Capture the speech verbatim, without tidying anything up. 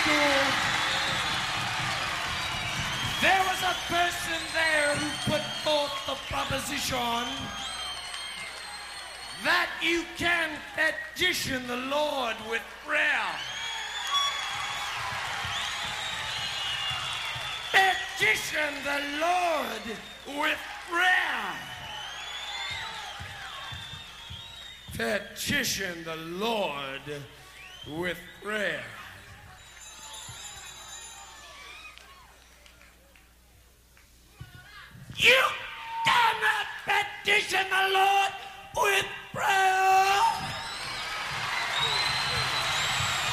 school, there was a person there who put forth the proposition that you can petition the Lord with prayer. Petition the Lord with prayer. Petition the Lord with prayer.